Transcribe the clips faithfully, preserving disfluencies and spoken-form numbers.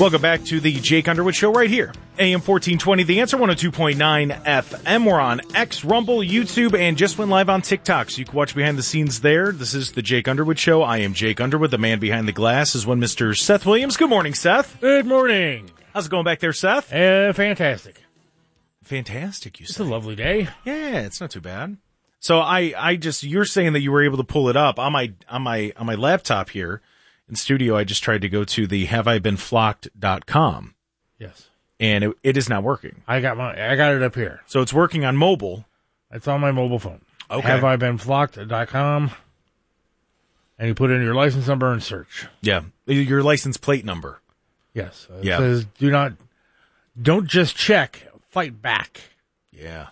Welcome back to the Jake Underwood Show right here. A M fourteen twenty, The Answer, one oh two point nine F M. We're on X, Rumble, YouTube, and just went live on TikTok, so you can watch behind the scenes there. This is the Jake Underwood Show. I am Jake Underwood. The man behind the glass is one Mister Seth Williams. Good morning, Seth. Good morning. How's it going back there, Seth? Uh, fantastic. Fantastic, you say. It's a lovely day. Yeah, it's not too bad. So I, I just, you're saying that you were able to pull it up on my, on my, on my laptop here in studio. I just tried to go to the have I been flocked dot com. Yes. And it, it is not working. I got my, I got it up here. So it's working on mobile. It's on my mobile phone. Okay. have I been flocked dot com. And you put in your license number and search. Yeah. Your license plate number. Yes. It Yeah. says do not, don't just check, fight back. Yeah.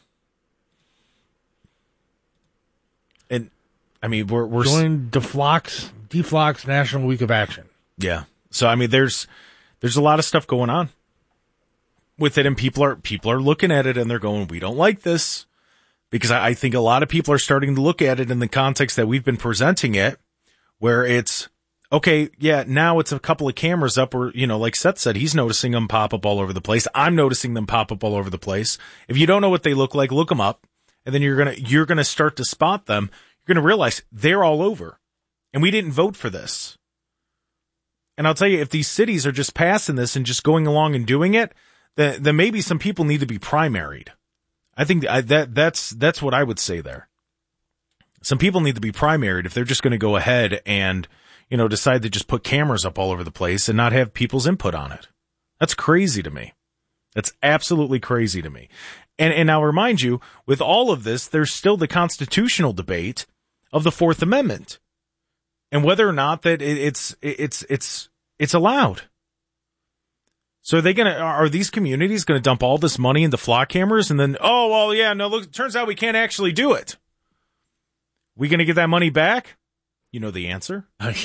And I mean, we're, we're, Join Deflocks, Deflocks National Week of Action. yeah. So, I mean, there's, there's a lot of stuff going on with it, and people are, people are looking at it and they're going, we don't like this, because I, I think a lot of people are starting to look at it in the context that we've been presenting it, where it's, okay, yeah, now it's a couple of cameras up, or, you know, like Seth said, he's noticing them pop up all over the place. I'm noticing them pop up all over the place. If you don't know what they look like, look them up, and then you're going to, you're going to start to spot them. You're going to realize they're all over, and we didn't vote for this. And I'll tell you, if these cities are just passing this and just going along and doing it, then, then maybe some people need to be primaried. I think I, that that's that's what I would say there. Some people need to be primaried if they're just going to go ahead and, you know, decide to just put cameras up all over the place and not have people's input on it. That's crazy to me. That's absolutely crazy to me. And and I'll remind you, with all of this, there's still the constitutional debate of the Fourth Amendment and whether or not that it, it's it's it's it's allowed. So are they gonna are these communities gonna dump all this money into flock cameras and then, oh well, yeah, no, look, it turns out we can't actually do it. We gonna get that money back? You know the answer.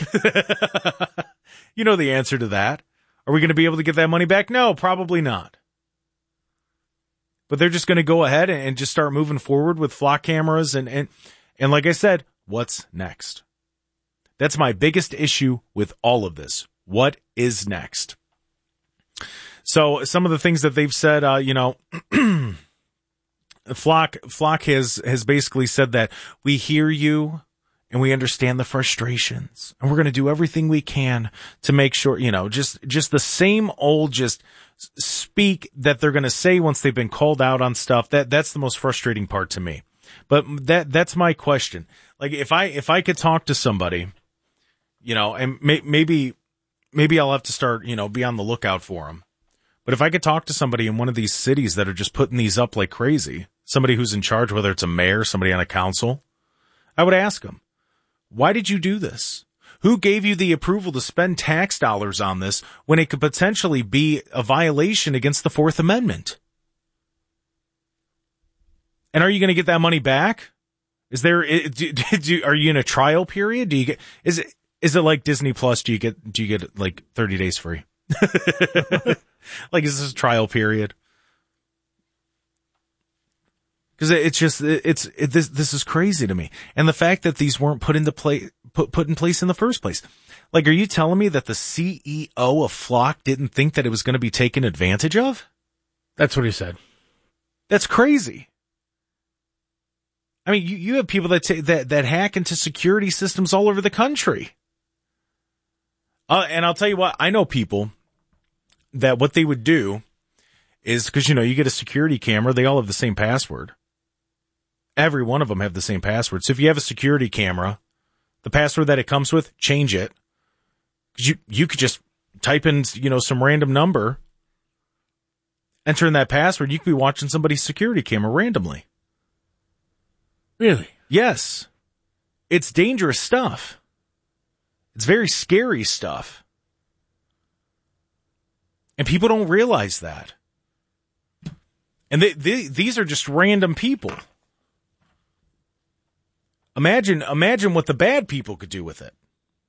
You know the answer to that. Are we gonna be able to get that money back? No, probably not. But they're just gonna go ahead and just start moving forward with flock cameras and and and like I said, what's next? That's my biggest issue with all of this. What is next? So some of the things that they've said, uh, you know, Flock, Flock has, has basically said that we hear you and we understand the frustrations and we're going to do everything we can to make sure, you know, just, just the same old, just speak that they're going to say once they've been called out on stuff. That, that's the most frustrating part to me. But that, that's my question. Like if I, if I could talk to somebody, you know, and may, maybe, maybe I'll have to start, you know, be on the lookout for them. But if I could talk to somebody in one of these cities that are just putting these up like crazy, somebody who's in charge, whether it's a mayor, somebody on a council, I would ask them, why did you do this? Who gave you the approval to spend tax dollars on this when it could potentially be a violation against the Fourth Amendment? And are you going to get that money back? Is there, do, do, are you in a trial period? Do you get, is it, is it like Disney Plus? Do you get, do you get like thirty days free? Like, is this a trial period? Because it's just, it's, it, this, this is crazy to me. And the fact that these weren't put into play, put, put in place in the first place. Like, are you telling me that the C E O of Flock didn't think that it was going to be taken advantage of? That's what he said. That's crazy. I mean, you, you have people that, t- that, that hack into security systems all over the country. Uh, and I'll tell you what, I know people that what they would do is, because, you know, you get a security camera, they all have the same password. Every one of them have the same password. So if you have a security camera, the password that it comes with, change it. Because you, you could just type in, you know, some random number, enter in that password, you could be watching somebody's security camera randomly. Really? Yes. It's dangerous stuff. It's very scary stuff. And people don't realize that. And they, they, these are just random people. Imagine, imagine what the bad people could do with it.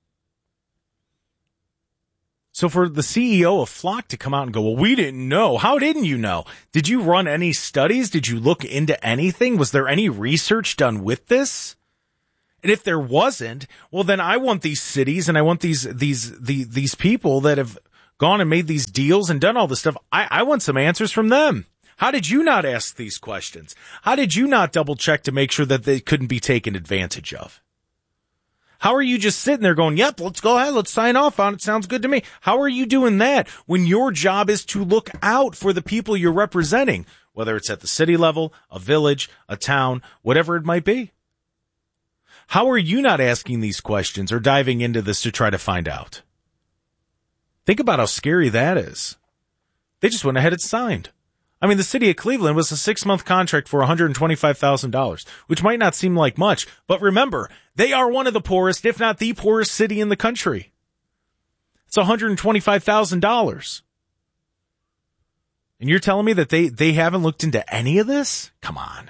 So for the C E O of Flock to come out and go, well, we didn't know. How didn't you know? Did you run any studies? Did you look into anything? Was there any research done with this? And if there wasn't, well, then I want these cities and I want these, these, the, these people that have gone and made these deals and done all this stuff. I, I want some answers from them. How did you not ask these questions? How did you not double check to make sure that they couldn't be taken advantage of? How are you just sitting there going, yep, let's go ahead, let's sign off on it, sounds good to me. How are you doing that when your job is to look out for the people you're representing, whether it's at the city level, a village, a town, whatever it might be? How are you not asking these questions or diving into this to try to find out? Think about how scary that is. They just went ahead and signed. I mean, the city of Cleveland was a six-month contract for one hundred twenty-five thousand dollars, which might not seem like much, but remember, they are one of the poorest, if not the poorest city in the country. It's one hundred twenty-five thousand dollars. And you're telling me that they, they haven't looked into any of this? Come on.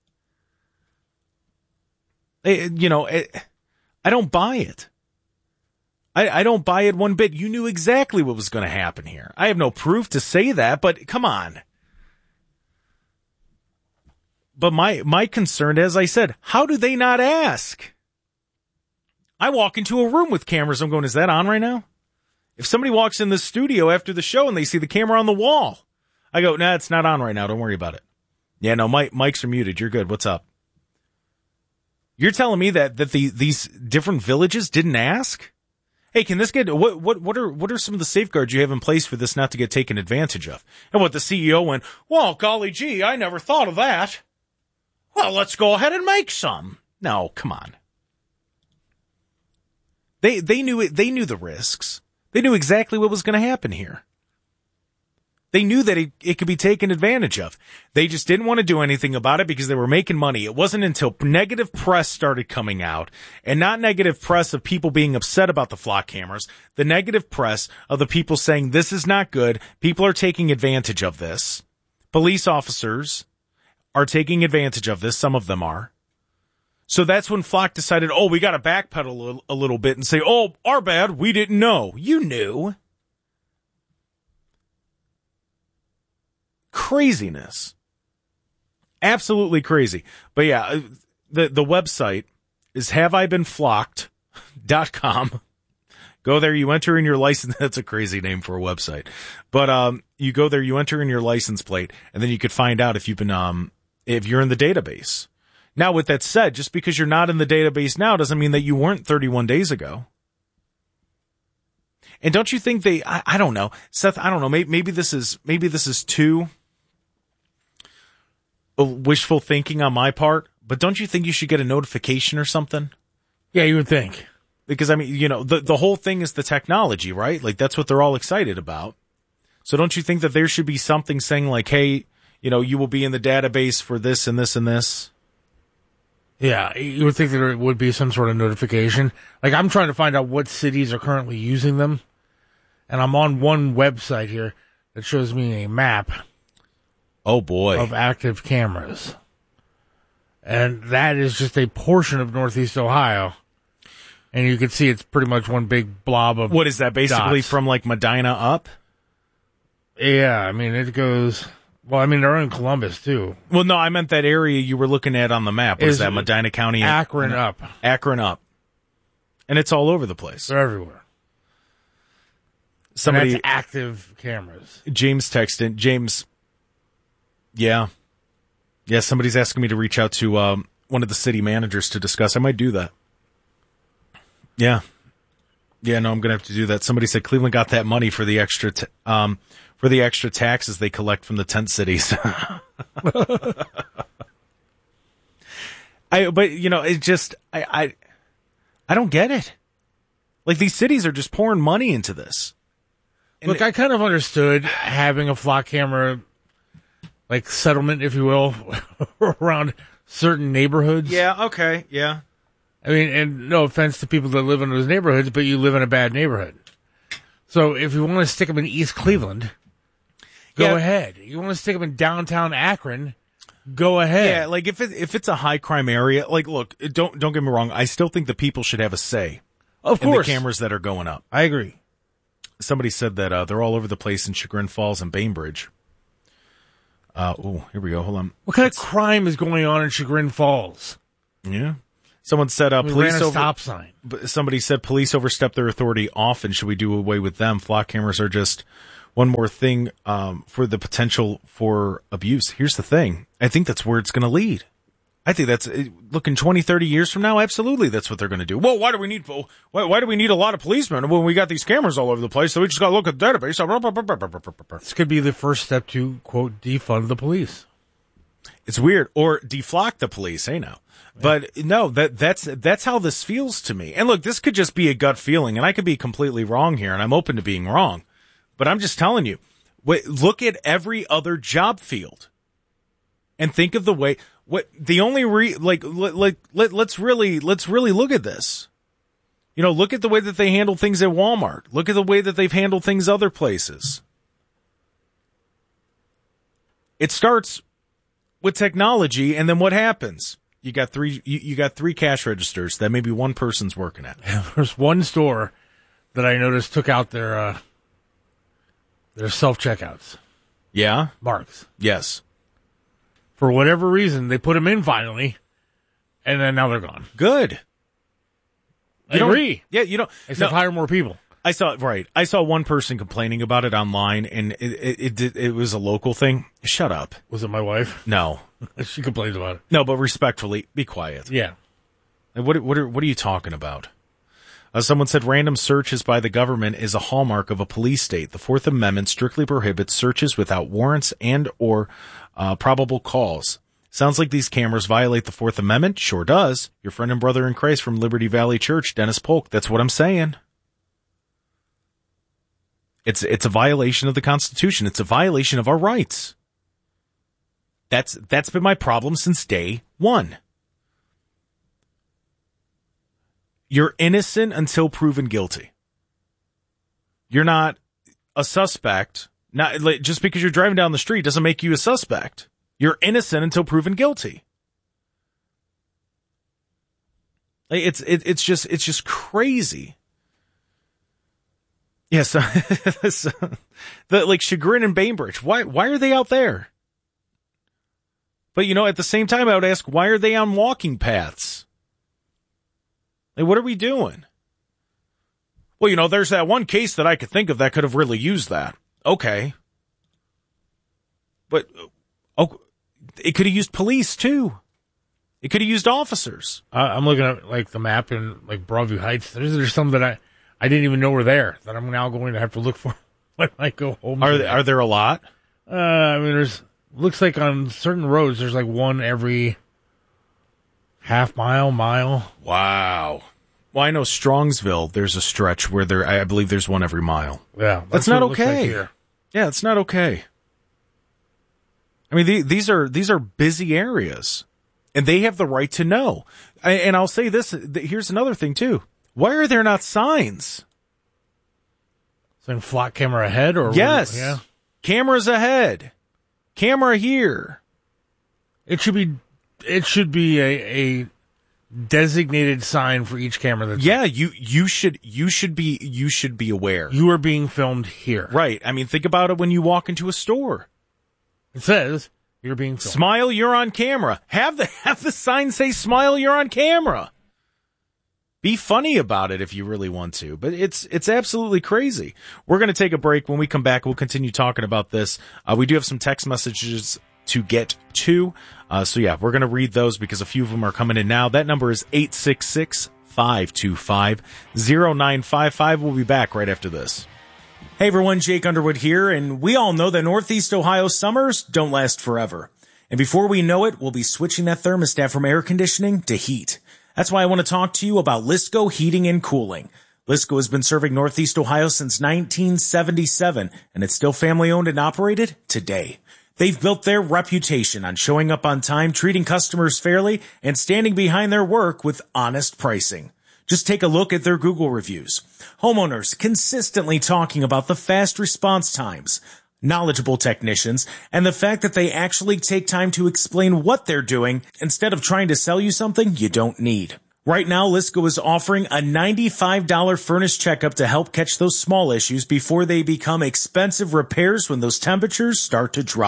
They, you know, it, I don't buy it. I, I don't buy it one bit. You knew exactly what was going to happen here. I have no proof to say that, but come on. But my, my concern, as I said, how do they not ask? I walk into a room with cameras. I'm going, is that on right now? If somebody walks in the studio after the show and they see the camera on the wall, I go, nah, it's not on right now. Don't worry about it. Yeah, no, mic, mics are muted. You're good. What's up? You're telling me that, that the, these different villages didn't ask? Hey, can this get, what, what, what are, what are some of the safeguards you have in place for this not to get taken advantage of? And what the C E O went, well, golly gee, I never thought of that. Well, let's go ahead and make some. No, come on. They they knew it. They knew the risks. They knew exactly what was going to happen here. They knew that it, it could be taken advantage of. They just didn't want to do anything about it because they were making money. It wasn't until negative press started coming out, and not negative press of people being upset about the flock cameras, the negative press of the people saying this is not good, people are taking advantage of this. Police officers are taking advantage of this. Some of them are. So that's when Flock decided, oh, we got to backpedal a little, a little bit and say, oh, our bad, we didn't know. You knew. Craziness. Absolutely crazy. But yeah, the, the website is have I been flocked dot com. Go there, you enter in your license. That's a crazy name for a website. But um, you go there, you enter in your license plate, and then you could find out if you've been um if you're in the database. Now, with that said, just because you're not in the database now doesn't mean that you weren't thirty-one days ago. And don't you think they, I, I don't know, Seth, I don't know, maybe, maybe this is, maybe this is too wishful thinking on my part, but don't you think you should get a notification or something? Yeah, you would think. Because, I mean, you know, the, the whole thing is the technology, right? Like, that's what they're all excited about. So don't you think that there should be something saying like, hey, you know, you will be in the database for this and this and this? Yeah, you would think there would be some sort of notification. Like, I'm trying to find out what cities are currently using them. And I'm on one website here that shows me a map. Oh, boy. Of active cameras. And that is just a portion of Northeast Ohio. And you can see it's pretty much one big blob of What is that, basically dots. From, like, Medina up? Yeah, I mean, it goes... Well, I mean, they're in Columbus, too. Well, no, I meant that area you were looking at on the map. What is, is that, Medina County? Akron and, up. Akron up. And it's all over the place. They're everywhere. Somebody, and that's active cameras. James texted. James, yeah. Yeah, somebody's asking me to reach out to um, one of the city managers to discuss. I might do that. Yeah. Yeah, no, I'm going to have to do that. Somebody said Cleveland got that money for the extra... T- um, For the extra taxes they collect from the tent cities. I, but you know, it just, I, I, I don't get it. Like, these cities are just pouring money into this. And Look, it, I kind of understood having a flock camera, like settlement, if you will, around certain neighborhoods. Yeah. Okay. Yeah. I mean, and no offense to people that live in those neighborhoods, but you live in a bad neighborhood. So if you want to stick them in East Cleveland, go yeah. ahead. You want to stick them in downtown Akron, go ahead. Yeah, like if it, if it's a high crime area, like look, don't don't get me wrong, I still think the people should have a say. Of in course, the cameras that are going up. I agree. Somebody said that uh, they're all over the place in Chagrin Falls and Bainbridge. Uh, oh, here we go. Hold on. What kind Let's, of crime is going on in Chagrin Falls? Yeah. Someone said, uh, We police ran a over, stop sign. somebody said police overstep their authority often. Should we do away with them? Flock cameras are just one more thing, um, for the potential for abuse. Here's the thing. I think that's where it's going to lead. I think that's, looking twenty, thirty years from now, absolutely that's what they're going to do. Well, why do we need, why, why do we need a lot of policemen when we got these cameras all over the place? So we just got to look at the database. This could be the first step to, quote, defund the police. It's weird. Or deflock the police, hey now. But no, that that's that's how this feels to me. And look, this could just be a gut feeling, and I could be completely wrong here, and I'm open to being wrong. But I'm just telling you, wait, look at every other job field, and think of the way. What the only re like like let, let's really let's really look at this. You know, look at the way that they handle things at Walmart. Look at the way that they've handled things other places. It starts with technology, and then what happens? You got three. You, you got three cash registers that maybe one person's working at. There's one store that I noticed took out their uh, their self checkouts. Yeah. Marks. Yes. For whatever reason, they put them in finally, and then now they're gone. Good. I You agree. Yeah, you don't. They said no, hire more people. I saw right. I saw one person complaining about it online, and it it it, did, it was a local thing. Shut up. Was it my wife? No, She complains about it. no, but respectfully, be quiet. Yeah. Like, What what are what are you talking about? Uh, someone said random searches by the government is a hallmark of a police state. The Fourth Amendment strictly prohibits searches without warrants and or uh, probable cause. Sounds like these cameras violate the Fourth Amendment. Sure does. Your friend and brother in Christ from Liberty Valley Church, Dennis Polk. That's what I'm saying. It's it's a violation of the Constitution. It's a violation of our rights. That's that's been my problem since day one. You're innocent until proven guilty. You're not a suspect. Not like, just because you're driving down the street doesn't make you a suspect. You're innocent until proven guilty. Like, It's it, it's just it's just crazy. Yes, so, the like Chagrin and Bainbridge. Why why are they out there? But you know, at the same time, I would ask, why are they on walking paths? Like, what are we doing? Well, you know, there's that one case that I could think of that could have really used that. Okay, but oh, it could have used police too. It could have used officers. Uh, I'm looking at like the map in like Broadview Heights. There's there's some that I. I didn't even know were there that I'm now going to have to look for when I go home. Are there, are there a lot? Uh, I mean, there's looks like on certain roads there's like one every half mile, mile. Wow. Well, I know Strongsville. There's a stretch where there, I believe, there's one every mile. Yeah, that's, that's not what it looks like okay. here. Yeah, it's not okay. I mean, the, these are these are busy areas, and they have the right to know. I, and I'll say this: here's another thing too. Why are there not signs? Saying flock camera ahead or Yes. Yeah. Cameras ahead. Camera here. It should be it should be a, a designated sign for each camera that's Yeah, you you should you should be you should be aware. you are being filmed here. Right. I mean, think about it when you walk into a store. It says you're being filmed. Smile, you're on camera. Have the have the sign say smile, you're on camera. Be funny about it if you really want to, but it's it's absolutely crazy. We're going to take a break. When we come back, we'll continue talking about this. Uh, we do have some text messages to get to, uh, so yeah, we're going to read those because a few of them are coming in now. That number is eight six six, five two five, zero nine five five. We'll be back right after this. Hey everyone, Jake Underwood here, and we all know that Northeast Ohio summers don't last forever. And before we know it, we'll be switching that thermostat from air conditioning to heat. That's why I want to talk to you about Lisco Heating and Cooling. Lisco has been serving Northeast Ohio since nineteen seventy-seven, and it's still family owned and operated today. They've built their reputation on showing up on time, treating customers fairly, and standing behind their work with honest pricing. Just take a look at their Google reviews. Homeowners consistently talking about the fast response times, knowledgeable technicians, and the fact that they actually take time to explain what they're doing instead of trying to sell you something you don't need. Right now, Lisco is offering a ninety-five dollars furnace checkup to help catch those small issues before they become expensive repairs when those temperatures start to drop.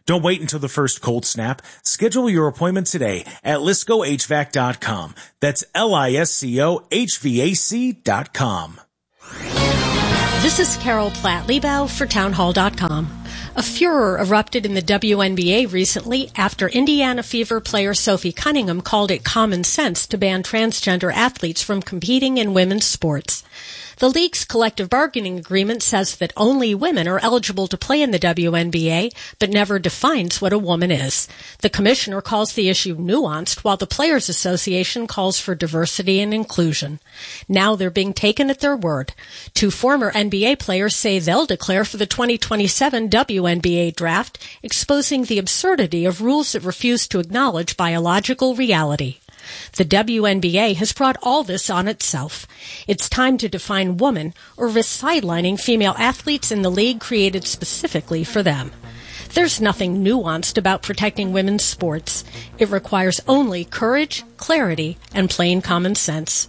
Don't wait until the first cold snap. Schedule your appointment today at lisco h v a c dot com. That's L I S C O H V A C dot com. This is Carol Platt-Liebau for townhall dot com. A furor erupted in the W N B A recently after Indiana Fever player Sophie Cunningham called it common sense to ban transgender athletes from competing in women's sports. The league's collective bargaining agreement says that only women are eligible to play in the W N B A, but never defines what a woman is. The commissioner calls the issue nuanced, while the Players Association calls for diversity and inclusion. Now they're being taken at their word. Two former N B A players say they'll declare for the twenty twenty-seven W N B A draft, exposing the absurdity of rules that refuse to acknowledge biological reality. The W N B A has brought all this on itself. It's time to define woman or risk sidelining female athletes in the league created specifically for them. There's nothing nuanced about protecting women's sports. It requires only courage, clarity, and plain common sense.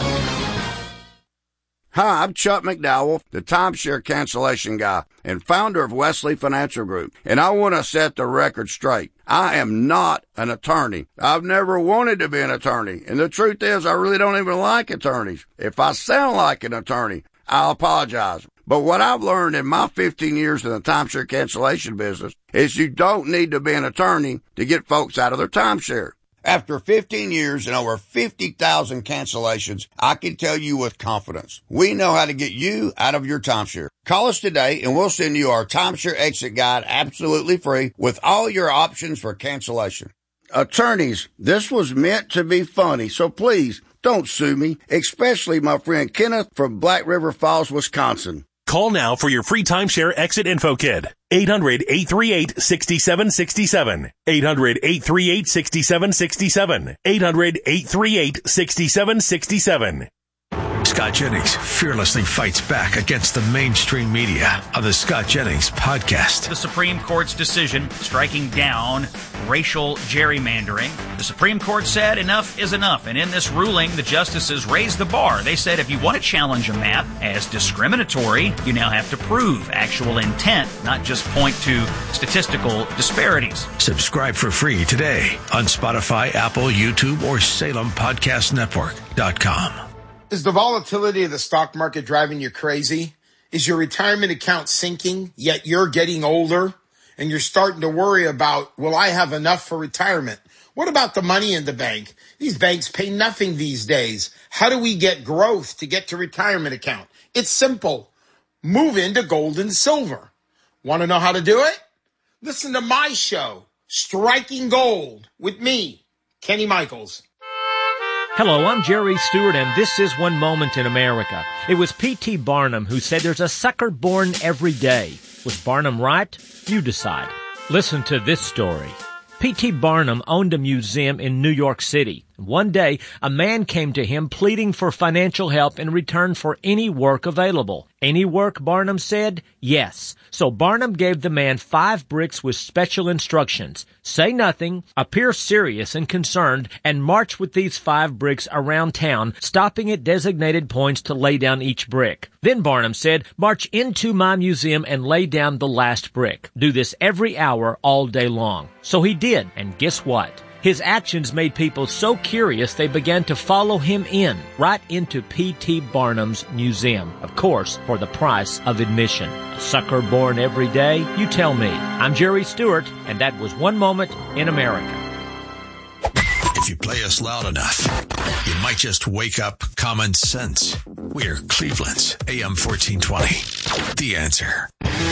Hi, I'm Chuck McDowell, the timeshare cancellation guy and founder of Wesley Financial Group, and I want to set the record straight. I am not an attorney. I've never wanted to be an attorney, and the truth is I really don't even like attorneys. If I sound like an attorney, I'll apologize. But what I've learned in my fifteen years in the timeshare cancellation business is you don't need to be an attorney to get folks out of their timeshare. After fifteen years and over fifty thousand cancellations, I can tell you with confidence, we know how to get you out of your timeshare. Call us today and we'll send you our timeshare exit guide absolutely free with all your options for cancellation. Attorneys, this was meant to be funny, so please don't sue me, especially my friend Kenneth from Black River Falls, Wisconsin. Call now for your free timeshare exit info kit. eight hundred, eight three eight, six seven six seven. eight hundred, eight three eight, six seven six seven. eight hundred, eight three eight, six seven six seven. Scott Jennings fearlessly fights back against the mainstream media on the Scott Jennings podcast. The Supreme Court's decision striking down racial gerrymandering. The Supreme Court said enough is enough, and in this ruling, the justices raised the bar. They said if you want to challenge a map as discriminatory, you now have to prove actual intent, not just point to statistical disparities. Subscribe for free today on Spotify, Apple, YouTube, or Salem Podcast Network dot com. Is the volatility of the stock market driving you crazy? Is your retirement account sinking, yet you're getting older and you're starting to worry about, will I have enough for retirement? What about the money in the bank? These banks pay nothing these days. How do we get growth to get to retirement account? It's simple. Move into gold and silver. Want to know how to do it? Listen to my show, Striking Gold, with me, Kenny Michaels. Hello, I'm Jerry Stewart, and this is One Moment in America. It was P T Barnum who said there's a sucker born every day. Was Barnum right? You decide. Listen to this story. P T Barnum owned a museum in New York City. One day, a man came to him pleading for financial help in return for any work available. Any work, Barnum said? Yes. So Barnum gave the man five bricks with special instructions. Say nothing, appear serious and concerned, and march with these five bricks around town, stopping at designated points to lay down each brick. Then Barnum said, march into my museum and lay down the last brick. Do this every hour all day long. So he did, and guess what? His actions made people so curious they began to follow him in, right into P T Barnum's museum. Of course, for the price of admission. A sucker born every day? You tell me. I'm Jerry Stewart, and that was One Moment in America. If you play us loud enough, you might just wake up common sense. We're Cleveland's A M fourteen twenty. The Answer.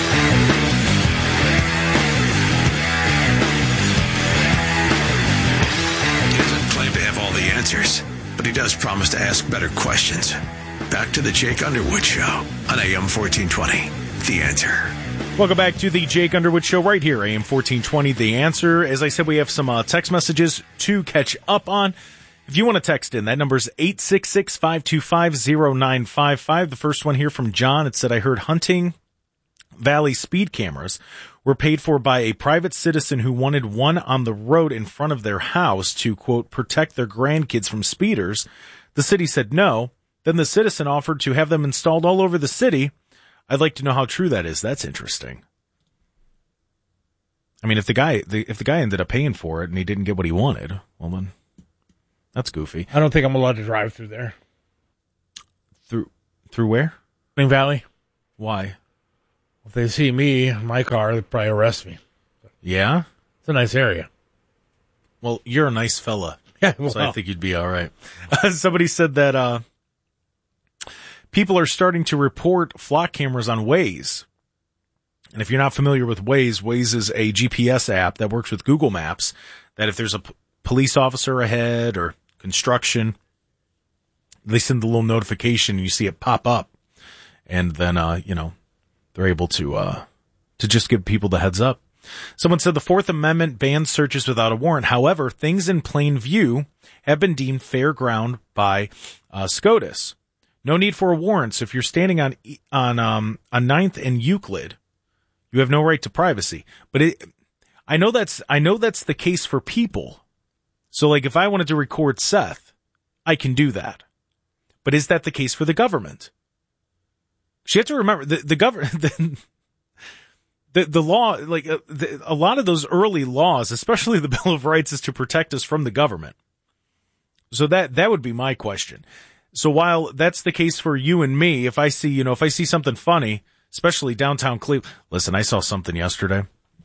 To have all the answers, but he does promise to ask better questions. Back to the Jake Underwood Show on A M fourteen twenty, The Answer. Welcome back to the Jake Underwood Show right here, A M fourteen twenty, The Answer. As I said, we have some uh, text messages to catch up on. If you want to text in, that number is eight six six, five two five, zero nine five five. The first one here from John, it said, I heard Hunting Valley speed cameras were paid for by a private citizen who wanted one on the road in front of their house to, quote, protect their grandkids from speeders. The city said no. Then the citizen offered to have them installed all over the city. I'd like to know how true that is. That's interesting. I mean, if the guy the, if the guy ended up paying for it and he didn't get what he wanted, well then, that's goofy. I don't think I'm allowed to drive through there. Through through where? Spring Valley. Why? If they see me in my car, they'd probably arrest me. Yeah? It's a nice area. Well, you're a nice fella. Yeah, well. So I think you'd be all right. Uh, somebody said that uh, people are starting to report flock cameras on Waze. And if you're not familiar with Waze, Waze is a G P S app that works with Google Maps, that if there's a p- police officer ahead or construction, they send the little notification and you see it pop up. And then, uh, you know, they're able to uh, to just give people the heads up. Someone said the Fourth Amendment bans searches without a warrant. However, things in plain view have been deemed fair ground by uh, SCOTUS. No need for a warrant. So if you're standing on on um, on Ninth and Euclid, you have no right to privacy. But it, I know that's I know that's the case for people. So like if I wanted to record Seth, I can do that. But is that the case for the government? So you have to remember the the government. The, The the law, like uh, the, a lot of those early laws, especially the Bill of Rights, is to protect us from the government. So that that would be my question. So while that's the case for you and me, if I see, you know, if I see something funny, especially downtown Cleveland, listen, I saw something yesterday.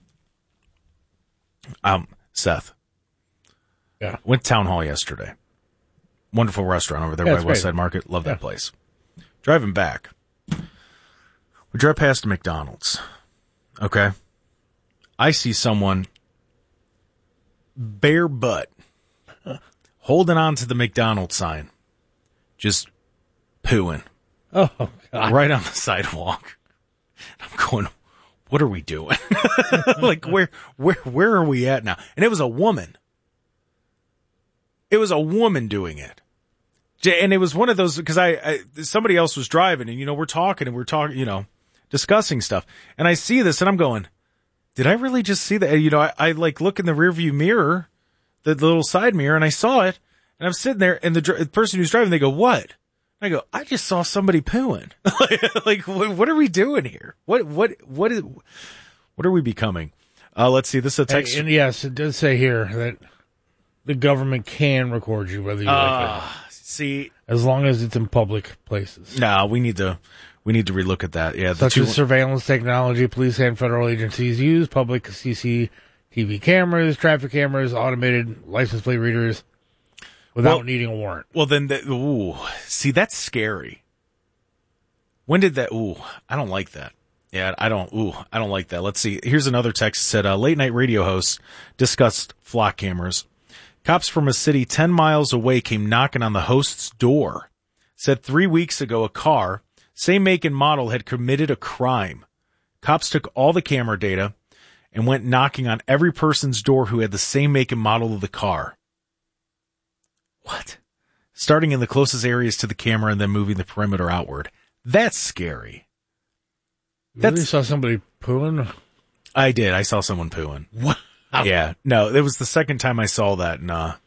Um, Seth. Yeah. Went to Town Hall yesterday. Wonderful restaurant over there yeah, by West Side Market. Love yeah. that place. Driving back, we drive past a McDonald's. Okay. I see someone bare butt holding on to the McDonald's sign, just pooing. Oh, God. Right on the sidewalk. I'm going, what are we doing? Like, where, where, where are we at now? And it was a woman. It was a woman doing it. And it was one of those, because I, I, somebody else was driving and, you know, we're talking and we're talking, you know, discussing stuff. And I see this and I'm going, did I really just see that? You know, I, I like look in the rearview mirror, the, the little side mirror, and I saw it. And I'm sitting there and the, the person who's driving, they go, what? And I go, I just saw somebody pooing. like, like what, what are we doing here? What, what, what is, what are we becoming? Uh, let's see. This is a text. And, and yes, it does say here that the government can record you whether you uh, like it. See, as long as it's in public places. No, we need to, we need to relook at that. Yeah. Such two, as surveillance technology, police and federal agencies use public C C T V cameras, traffic cameras, automated license plate readers without well, needing a warrant. Well, then, the, ooh, see, that's scary. When did that? Ooh, I don't like that. Yeah, I don't. Ooh, I don't like that. Let's see. Here's another text that said, uh, late night radio hosts discussed flock cameras. Cops from a city ten miles away came knocking on the host's door. Said three weeks ago a car, same make and model, had committed a crime. Cops took all the camera data and went knocking on every person's door who had the same make and model of the car. What? Starting in the closest areas to the camera and then moving the perimeter outward. That's scary. You really saw somebody pooing? I did. I saw someone pooing. What? Yeah, no, it was the second time I saw that in uh,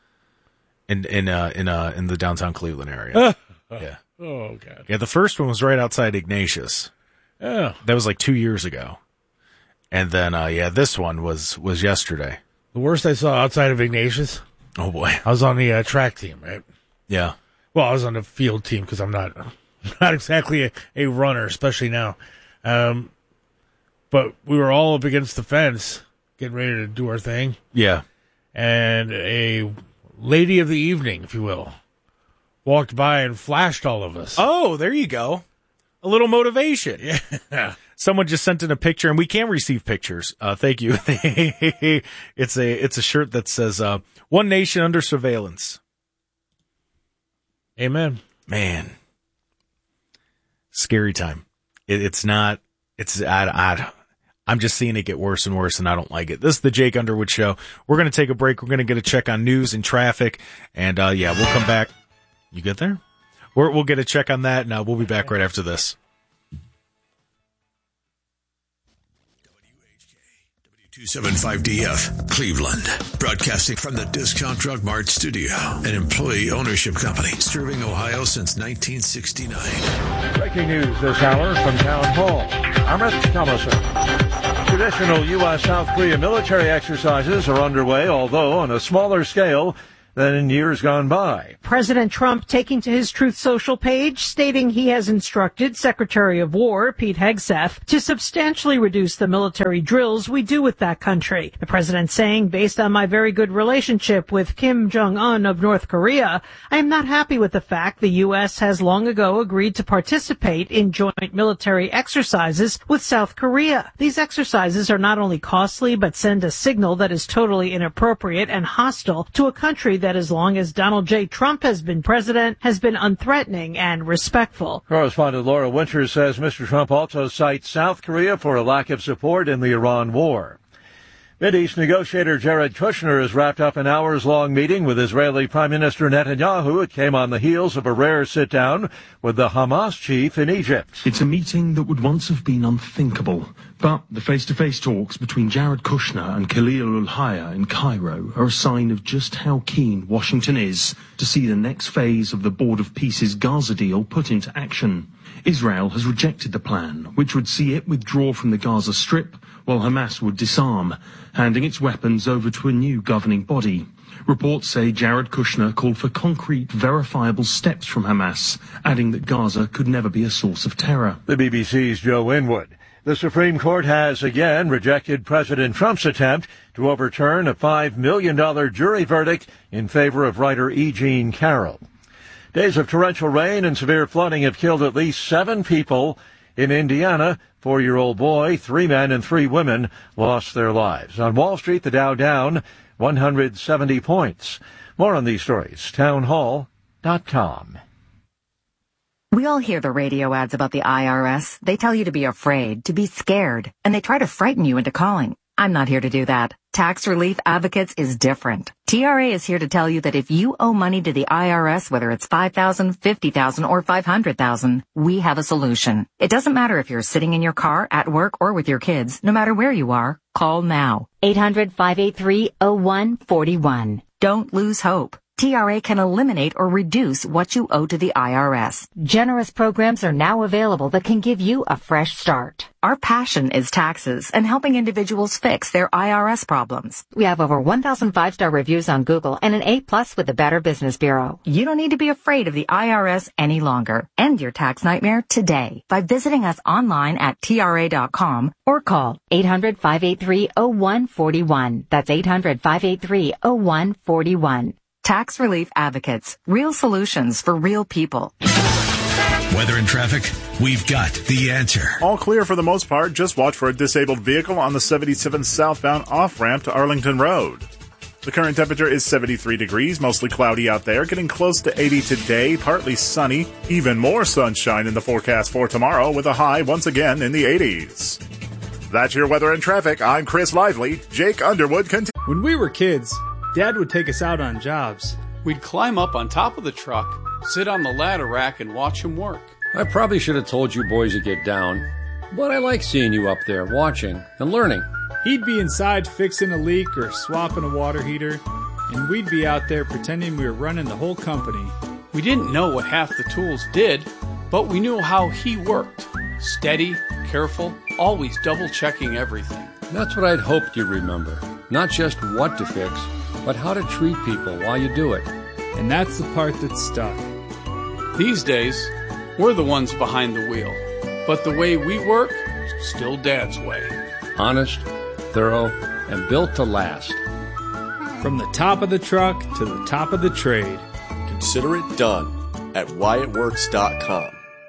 in in uh, in uh, in the downtown Cleveland area. Yeah. Oh God. Yeah, the first one was right outside Ignatius. Yeah. That was like two years ago, and then uh, yeah, this one was was yesterday. The worst I saw outside of Ignatius. Oh boy. I was on the uh, track team, right? Yeah. Well, I was on the field team because I'm not not exactly a, a runner, especially now. Um, but we were all up against the fence, getting ready to do our thing. Yeah. And a lady of the evening, if you will, walked by and flashed all of us. Oh, there you go. A little motivation. Yeah. Someone just sent in a picture, and we can receive pictures. Uh, thank you. It's a it's a shirt that says uh, "One Nation Under Surveillance." Amen. Man, scary time. It, it's not. It's I, I, I'm just seeing it get worse and worse, and I don't like it. This is the Jake Underwood Show. We're going to take a break. We're going to get a check on news and traffic, and uh, yeah, we'll come back. You good there? We're, we'll get a check on that, and uh, we'll be back right after this. two seventy-five D F, Cleveland, broadcasting from the Discount Drug Mart studio, an employee ownership company serving Ohio since nineteen sixty-nine. Breaking news this hour from Town Hall. I'm Rich Thomason. Today Additional U S South Korea military exercises are underway, although on a smaller scale than in years gone by. President Trump taking to his Truth Social page, stating he has instructed Secretary of War Pete Hegseth to substantially reduce the military drills we do with that country. The president saying, based on my very good relationship with Kim Jong-un of North Korea, I am not happy with the fact the U S has long ago agreed to participate in joint military exercises with South Korea. These exercises are not only costly, but send a signal that is totally inappropriate and hostile to a country that as long as Donald J. Trump has been president, has been unthreatening and respectful. Correspondent Laura Winters says Mister Trump also cites South Korea for a lack of support in the Iran war. Mideast negotiator Jared Kushner has wrapped up an hours-long meeting with Israeli Prime Minister Netanyahu. It came on the heels of a rare sit-down with the Hamas chief in Egypt. It's a meeting that would once have been unthinkable, but the face-to-face talks between Jared Kushner and Khalil al-Hayya in Cairo are a sign of just how keen Washington is to see the next phase of the Board of Peace's Gaza deal put into action. Israel has rejected the plan, which would see it withdraw from the Gaza Strip, while Hamas would disarm, handing its weapons over to a new governing body. Reports say Jared Kushner called for concrete, verifiable steps from Hamas, adding that Gaza could never be a source of terror. The B B C's Joe Winwood. The Supreme Court has again rejected President Trump's attempt to overturn a five million dollars jury verdict in favor of writer E. Jean Carroll. Days of torrential rain and severe flooding have killed at least seven people in Indiana. Four-year-old boy, three men and three women lost their lives. On Wall Street, the Dow down one hundred seventy points. More on these stories, town hall dot com. We all hear the radio ads about the I R S. They tell you to be afraid, to be scared, and they try to frighten you into calling. I'm not here to do that. Tax Relief Advocates is different. T R A is here to tell you that if you owe money to the I R S, whether it's five thousand dollars, fifty thousand dollars, or five hundred thousand dollars, we have a solution. It doesn't matter if you're sitting in your car, at work, or with your kids. No matter where you are, call now. eight hundred, five eight three, oh one four one. Don't lose hope. T R A can eliminate or reduce what you owe to the I R S. Generous programs are now available that can give you a fresh start. Our passion is taxes and helping individuals fix their I R S problems. We have over one thousand five-star reviews on Google and an A plus with the Better Business Bureau. You don't need to be afraid of the I R S any longer. End your tax nightmare today by visiting us online at T R A dot com or call eight hundred, five eight three, oh one four one. That's eight hundred, five eight three, oh one four one. Tax Relief Advocates. Real solutions for real people. Weather and traffic, we've got the answer. All clear for the most part. Just watch for a disabled vehicle on the seventy-seven southbound off-ramp to Arlington Road. The current temperature is seventy-three degrees, mostly cloudy out there, getting close to eighty today, partly sunny. Even more sunshine in the forecast for tomorrow with a high once again in the eighties. That's your weather and traffic. I'm Chris Lively. Jake Underwood continues. When we were kids, Dad would take us out on jobs. We'd climb up on top of the truck, sit on the ladder rack, and watch him work. I probably should have told you boys to get down, but I like seeing you up there watching and learning. He'd be inside fixing a leak or swapping a water heater, and we'd be out there pretending we were running the whole company. We didn't know what half the tools did, but we knew how he worked. Steady, careful, always double-checking everything. That's what I'd hoped you'd remember. Not just what to fix, but how to treat people while you do it. And that's the part that stuck. These days, we're the ones behind the wheel. But the way we work, still Dad's way. Honest, thorough, and built to last. From the top of the truck to the top of the trade. Consider it done at Wyatt Works dot com.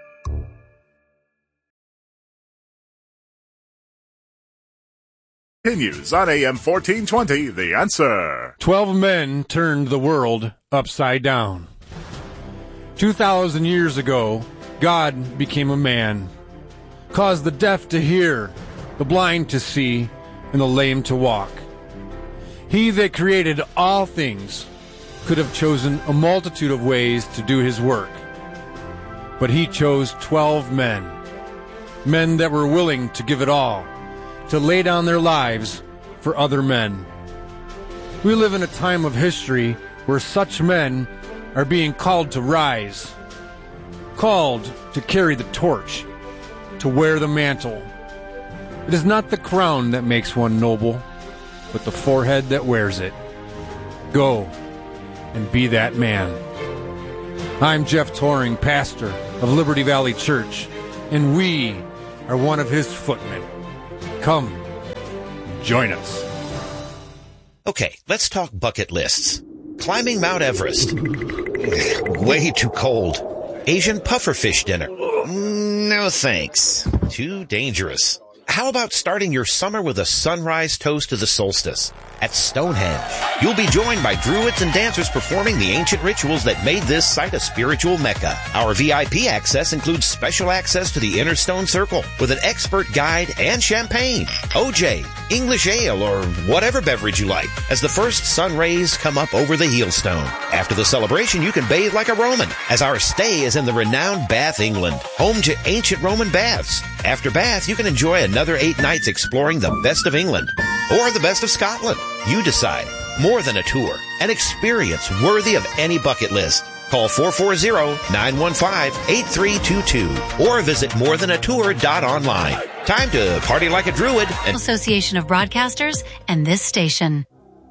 Continues on A M fourteen twenty, The Answer. Twelve men turned the world upside down. Two thousand years ago, God became a man, caused the deaf to hear, the blind to see, and the lame to walk. He that created all things could have chosen a multitude of ways to do his work. But he chose twelve men, men that were willing to give it all, to lay down their lives for other men. We live in a time of history where such men are being called to rise, called to carry the torch, to wear the mantle. It is not the crown that makes one noble, but the forehead that wears it. Go and be that man. I'm Jeff Toring, pastor of Liberty Valley Church, and we are one of his footmen. Come, join us. Okay, let's talk bucket lists. Climbing Mount Everest. Way too cold. Asian pufferfish dinner. No thanks. Too dangerous. How about starting your summer with a sunrise toast to the solstice? At Stonehenge, you'll be joined by druids and dancers performing the ancient rituals that made this site a spiritual mecca. Our V I P access includes special access to the Inner Stone Circle with an expert guide and champagne, O J, English ale, or whatever beverage you like, as the first sun rays come up over the Heelstone. After the celebration, you can bathe like a Roman, as our stay is in the renowned Bath, England, home to ancient Roman baths. After Bath, you can enjoy another eight nights exploring the best of England or the best of Scotland. You decide. More than a tour, an experience worthy of any bucket list. Call four four zero, nine one five, eight three two two or visit more than a tour dot online. Time to party like a druid. And Association of Broadcasters and this station.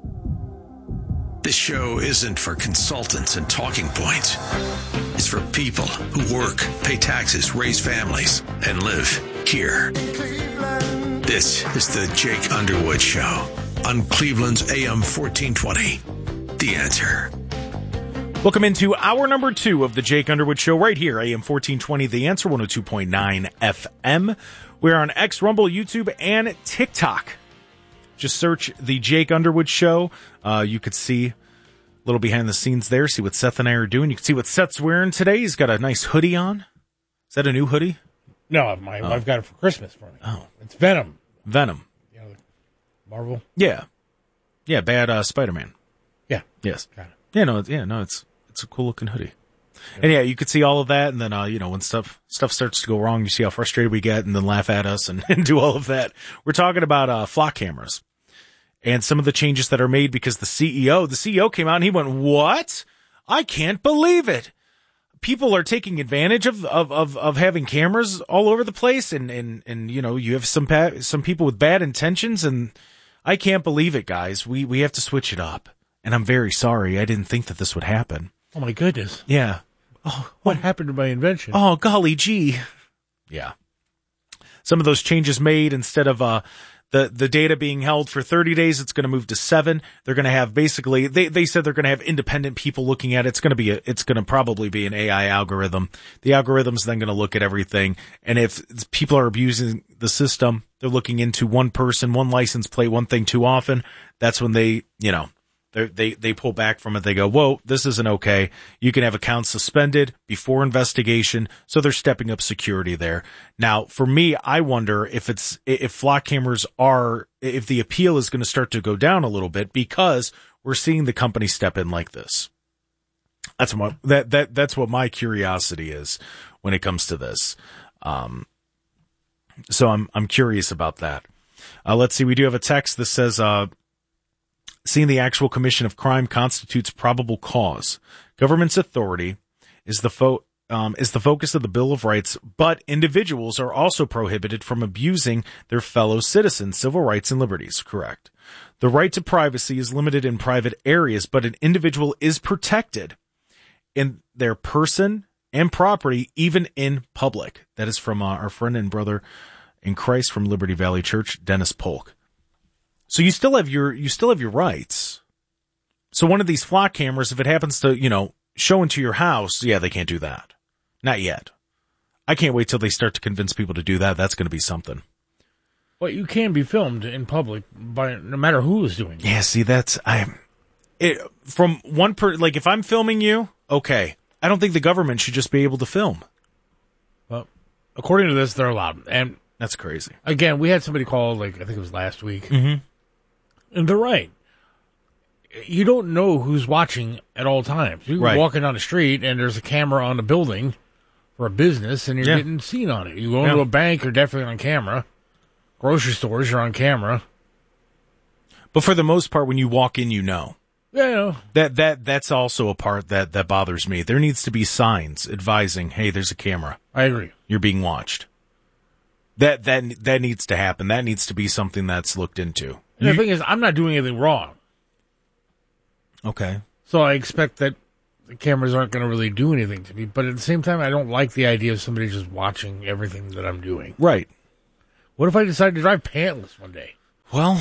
This show isn't for consultants and talking points. It's for people who work, pay taxes, raise families, and live here. This is the Jake Underwood Show on Cleveland's A M fourteen twenty. The Answer. Welcome into hour number two of the Jake Underwood Show right here, A M fourteen twenty, The Answer, one oh two point nine F M. We're on X, Rumble, YouTube, and TikTok. Just search the Jake Underwood Show. Uh, you could see a little behind the scenes there, see what Seth and I are doing. You can see what Seth's wearing today. He's got a nice hoodie on. Is that a new hoodie? No, my Oh. wife got it for Christmas for me. Oh. It's Venom. Venom. You know, Marvel. Yeah. Yeah, bad uh, Spider-Man. Yeah. Yes. Got it. Yeah, no, it's- yeah, no, it's it's a cool looking hoodie. And yeah, you could see all of that, and then uh, you know, when stuff stuff starts to go wrong, you see how frustrated we get, and then laugh at us and, and do all of that. We're talking about uh, flock cameras and some of the changes that are made because the C E O, the C E O came out and he went, "What? I can't believe it! People are taking advantage of of of, of having cameras all over the place, and and and you know, you have some pa- some people with bad intentions, and I can't believe it, guys. We we have to switch it up." And I'm very sorry. I didn't think that this would happen. Oh, my goodness. Yeah. Oh, what happened to my invention? Oh, golly gee. Yeah. Some of those changes made, instead of uh, the, the data being held for thirty days, it's going to move to seven. They're going to have basically, they, they said they're going to have independent people looking at it. It's going to be, a, it's going to probably be an A I algorithm. The algorithm's then going to look at everything. And if people are abusing the system, they're looking into one person, one license plate, one thing too often. That's when they, you know, They, they they pull back from it. They go, whoa, this isn't okay. You can have accounts suspended before investigation. So they're stepping up security there. Now, for me, I wonder if it's if flock cameras are if the appeal is going to start to go down a little bit because we're seeing the company step in like this. That's what that that that's what my curiosity is when it comes to this. Um, so I'm I'm curious about that. Uh, let's see. We do have a text that says, uh. Seeing the actual commission of crime constitutes probable cause. Government's authority is the fo- um, is the focus of the Bill of Rights, but individuals are also prohibited from abusing their fellow citizens' civil rights and liberties. Correct. The right to privacy is limited in private areas, but an individual is protected in their person and property, even in public. That is from uh, our friend and brother in Christ from Liberty Valley Church, Dennis Polk. So you still have your, you still have your rights. So one of these flock cameras, if it happens to, you know, show into your house, yeah, they can't do that. Not yet. I can't wait till they start to convince people to do that. That's going to be something. Well, you can be filmed in public by no matter who is doing it. Yeah, see, that's, I'm, it, from one per, like if I'm filming you, okay. I don't think the government should just be able to film. Well, according to this, they're allowed. And that's crazy. Again, we had somebody call, like, I think it was last week. Mm-hmm. And they're right. You don't know who's watching at all times. You're Right. walking down the street and there's a camera on the building for a business and you're Yeah. getting seen on it. You go Yeah. into a bank, you're definitely on camera. Grocery stores, you're on camera. But for the most part, when you walk in, you know. Yeah. That, that, that's also a part that, that bothers me. There needs to be signs advising, hey, there's a camera. I agree. You're being watched. That that that needs to happen. That needs to be something that's looked into. And the thing is, I'm not doing anything wrong. Okay. So I expect that the cameras aren't going to really do anything to me. But at the same time, I don't like the idea of somebody just watching everything that I'm doing. Right. What if I decide to drive pantless one day? Well,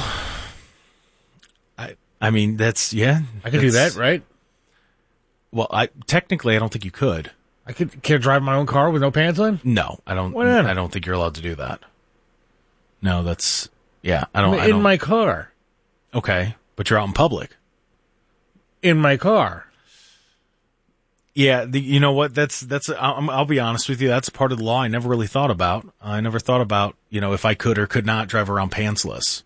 I I mean that's yeah. I could do that, right? Well, I technically I don't think you could. I could can't drive my own car with no pants on? No, I don't. Why not? I don't think you're allowed to do that. No, that's yeah. I don't. I'm I in don't, my car. Okay, but you're out in public. In my car. Yeah, the, you know what? That's that's. I'll, I'll be honest with you. That's part of the law I never really thought about. I never thought about you know if I could or could not drive around pantsless.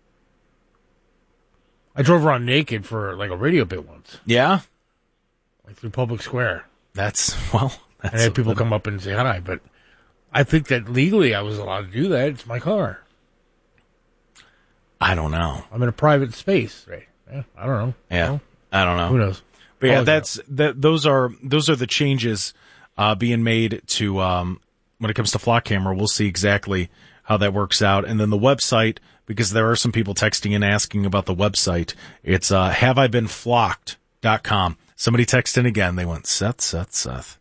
I drove around naked for like a radio bit once. Yeah, like through Public Square. That's well. That's and I had people come up and say hi, but I think that legally I was allowed to do that. It's my car. I don't know. I'm in a private space, right? Yeah, I don't know. Yeah, no? I don't know. Who knows? But yeah, I'll that's that. Those are those are the changes uh, being made to um, when it comes to flock camera. We'll see exactly how that works out, and then the website, because there are some people texting and asking about the website. It's uh, have I been flocked dot com. Somebody texted in again. They went Seth, Seth, Seth.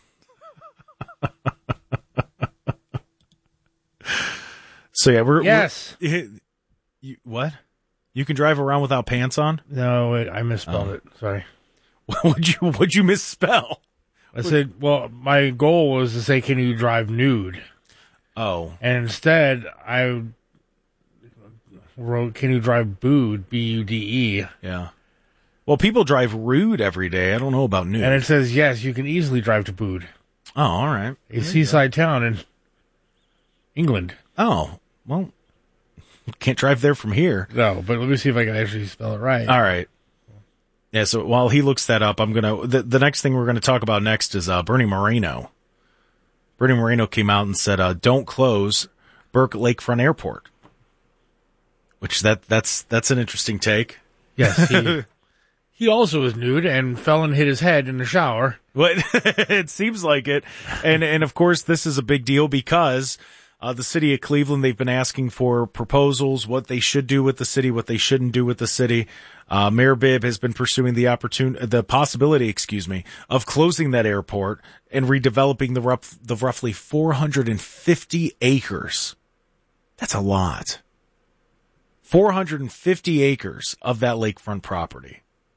So yeah, we're yes. We're, you, what? You can drive around without pants on? No, wait, I misspelled Oh. it. Sorry. What'd you What'd you misspell? I said, well, my goal was to say, can you drive nude? Oh, and instead I wrote, can you drive booed? B U D E. Yeah. Well, people drive rude every day. I don't know about nude. And it says, yes, you can easily drive to Bude. Oh, all right. A seaside town in England. Oh, well, can't drive there from here. No, but let me see if I can actually spell it right. All right. Yeah, so while he looks that up, I'm going to, the, the next thing we're going to talk about next is uh, Bernie Moreno. Bernie Moreno came out and said, uh, don't close Burke Lakefront Airport. Which that, that's, that's an interesting take. Yes, he, he also was nude and fell and hit his head in the shower. What? It seems like it. And, and of course, this is a big deal because uh, the city of Cleveland, they've been asking for proposals, what they should do with the city, what they shouldn't do with the city. Uh, Mayor Bibb has been pursuing the opportunity, the possibility, excuse me, of closing that airport and redeveloping the rough, the roughly four hundred fifty acres. That's a lot. four hundred fifty acres of that lakefront property.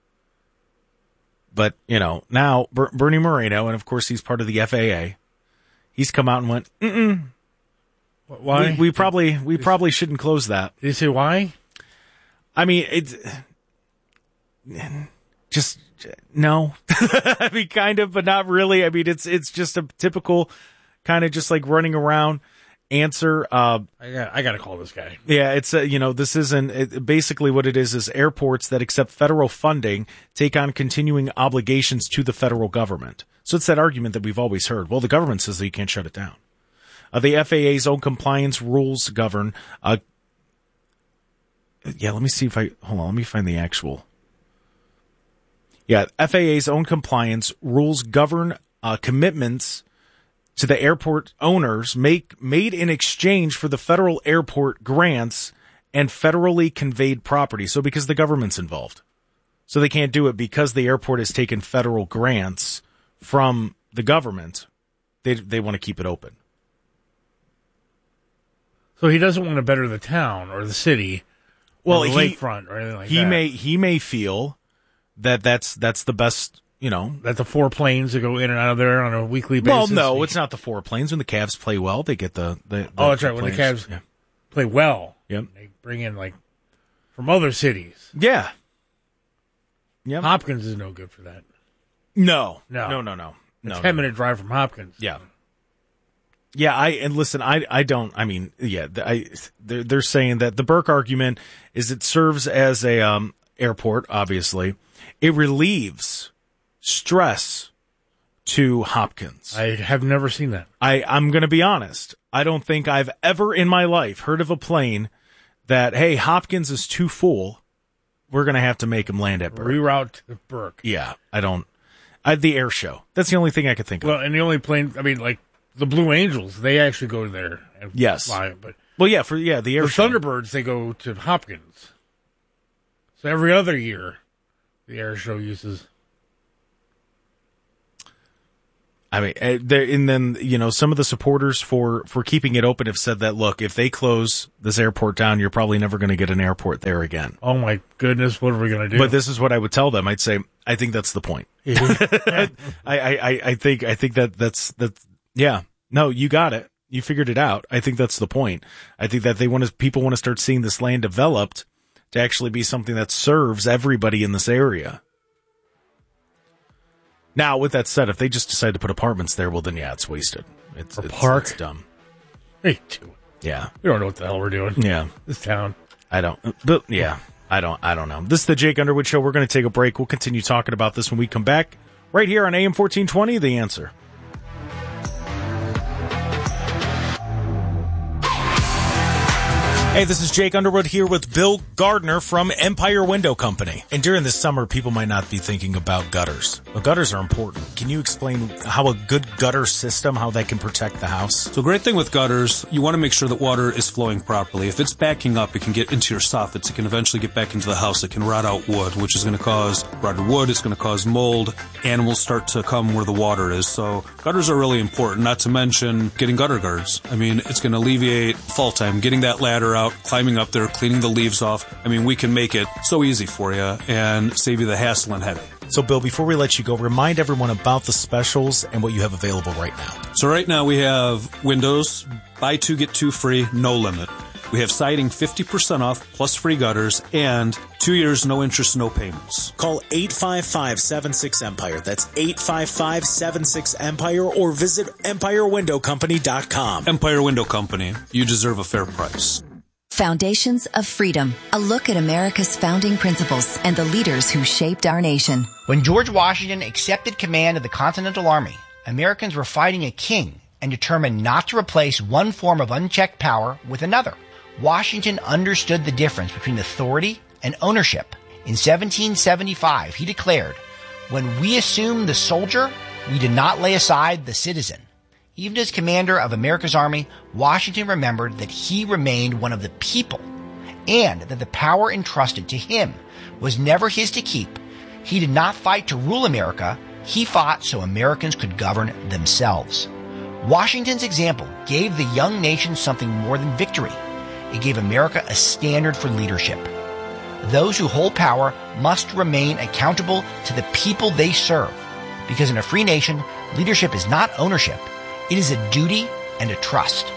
But, you know, now Ber- Bernie Moreno, and of course he's part of the F A A, he's come out and went, mm-mm. Why? We, we probably, we probably shouldn't close that. Did you say why? I mean, it's just, no. I mean, kind of, but not really. I mean, it's, it's just a typical kind of just like running around answer. Uh, I got, I got to call this guy. Yeah, it's, uh, you know, this isn't, it, basically what it is is airports that accept federal funding take on continuing obligations to the federal government. So it's that argument that we've always heard. Well, the government says that you can't shut it down. Uh, the F A A's own compliance rules govern, uh, yeah, let me see if I, hold on, let me find the actual. Yeah, F A A's own compliance rules govern, uh, commitments to the airport owners make made in exchange for the federal airport grants and federally conveyed property. So because the government's involved. So they can't do it because the airport has taken federal grants from the government. They they want to keep it open. So he doesn't want to better the town or the city, well, or the he, lakefront or anything like he that. may he may feel that that's that's the best, you know, that the four planes that go in and out of there on a weekly well, basis. no, it's not the four planes. When the Cavs play well, they get the, the, the oh, that's the right. When the players. Cavs yeah. play well, yep. they bring in like from other cities. Yeah, yeah. Hopkins is no good for that. No, no, no, no, no. A no ten no. minute drive from Hopkins. Yeah. Yeah, I and listen, I I don't. I mean, yeah, I they're they're saying that the Burke argument is it serves as a um airport. Obviously, it relieves stress to Hopkins. I have never seen that. I I'm going to be honest. I don't think I've ever in my life heard of a plane that hey Hopkins is too full. We're going to have to make him land at Burke. Reroute to Burke. Yeah, I don't. I the air show. That's the only thing I could think of. Well, and the only plane. I mean, like. The Blue Angels, they actually go there and yes. fly. But Well, yeah, for yeah the air the show. Thunderbirds, they go to Hopkins. So every other year, the air show uses. I mean, and then, you know, some of the supporters for, for keeping it open have said that, look, if they close this airport down, you're probably never going to get an airport there again. Oh, my goodness, what are we going to do? But this is what I would tell them. I'd say, I think that's the point. I, I, I think, I think that that's, that's, yeah, no, you got it. You figured it out. I think that's the point. I think that they want to, people want to start seeing this land developed to actually be something that serves everybody in this area. Now, with that said, if they just decide to put apartments there, well, then, yeah, it's wasted. It's, it's, park. it's dumb. Hey, too. Yeah. We don't know what the hell we're doing. Yeah. This town. I don't. But, yeah, I don't I don't know. This is the Jake Underwood Show. We're going to take a break. We'll continue talking about this when we come back. Right here on A M fourteen twenty, The Answer. Hey, this is Jake Underwood here with Bill Gardner from Empire Window Company. And during the summer, people might not be thinking about gutters. But gutters are important. Can you explain how a good gutter system, how that can protect the house? So the great thing with gutters, you want to make sure that water is flowing properly. If it's backing up, it can get into your soffits. It can eventually get back into the house. It can rot out wood, which is going to cause rotted wood. It's going to cause mold. Animals start to come where the water is. So gutters are really important, not to mention getting gutter guards. I mean, it's going to alleviate fall time, getting that ladder out, climbing up there, cleaning the leaves off. I mean, we can make it so easy for you and save you the hassle and headache. So, Bill, before we let you go, remind everyone about the specials and what you have available right now. So right now we have windows, buy two, get two free, no limit. We have siding fifty percent off, plus free gutters, and two years, no interest, no payments. Call eight five five, seven six, EMPIRE. That's eight five five, seven six, EMPIRE, or visit empire window company dot com. Empire Window Company. You deserve a fair price. Foundations of Freedom, a look at America's founding principles and the leaders who shaped our nation. When George Washington accepted command of the Continental Army, Americans were fighting a king and determined not to replace one form of unchecked power with another. Washington understood the difference between authority and ownership. In seventeen seventy-five, he declared, "When we assumed the soldier, we did not lay aside the citizen." Even as commander of America's army, Washington remembered that he remained one of the people and that the power entrusted to him was never his to keep. He did not fight to rule America. He fought so Americans could govern themselves. Washington's example gave the young nation something more than victory. It gave America a standard for leadership. Those who hold power must remain accountable to the people they serve, because in a free nation, leadership is not ownership. It is a duty and a trust.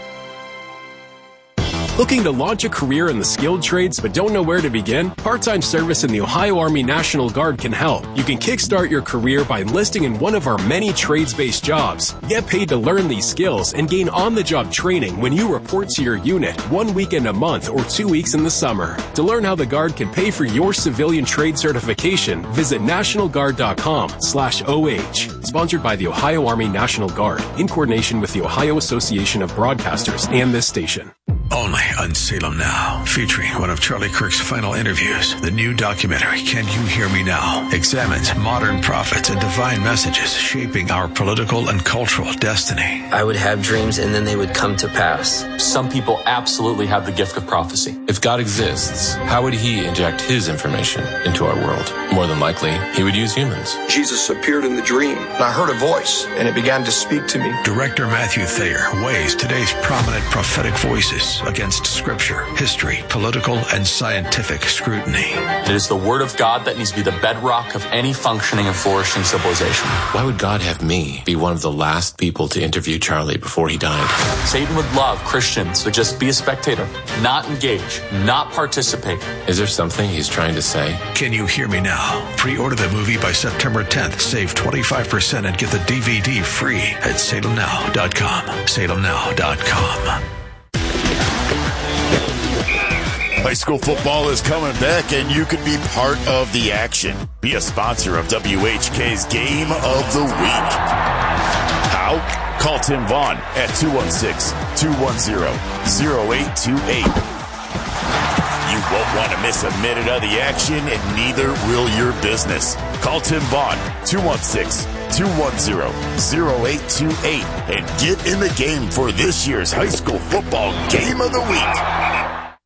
Looking to launch a career in the skilled trades but don't know where to begin? Part-time service in the Ohio Army National Guard can help. You can kickstart your career by enlisting in one of our many trades-based jobs. Get paid to learn these skills and gain on-the-job training when you report to your unit one weekend a month or two weeks in the summer. To learn how the Guard can pay for your civilian trade certification, visit nationalguard.com slash OH. Sponsored by the Ohio Army National Guard in coordination with the Ohio Association of Broadcasters and this station. Only on Salem Now, featuring one of Charlie Kirk's final interviews. The new documentary, Can You Hear Me Now?, examines modern prophets and divine messages shaping our political and cultural destiny. I would have dreams and then they would come to pass. Some people absolutely have the gift of prophecy. If God exists, how would he inject his information into our world? More than likely, he would use humans. Jesus appeared in the dream, and I heard a voice, and it began to speak to me. Director Matthew Thayer weighs today's prominent prophetic voices against scripture, history, political, and scientific scrutiny. It is the word of God that needs to be the bedrock of any functioning and flourishing civilization. Why would God have me be one of the last people to interview Charlie before he died? Satan would love Christians to just be a spectator, not engage, not participate. Is there something he's trying to say? Can You Hear Me Now? Pre-order the movie by September tenth. Save twenty-five percent and get the D V D free at salem now dot com. salem now dot com. High school football is coming back, and you could be part of the action. Be a sponsor of W H K's Game of the Week. How? Call Tim Vaughn at two one six, two one zero, zero eight two eight. You won't want to miss a minute of the action, and neither will your business. Call Tim Vaughn, two one six, two one zero, zero eight two eight and get in the game for this year's high school football game of the week.